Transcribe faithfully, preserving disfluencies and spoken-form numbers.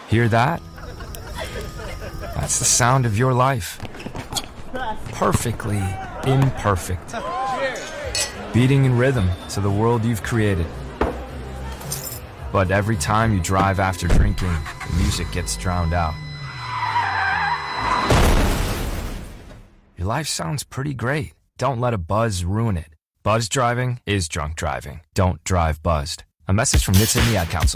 Hear that? That's the sound of your life. Perfectly imperfect. Beating in rhythm to the world you've created. But every time you drive after drinking, the music gets drowned out. Your life sounds pretty great. Don't let a buzz ruin it. Buzz driving is drunk driving. Don't drive buzzed. A message from N H T S A and the Ad Council.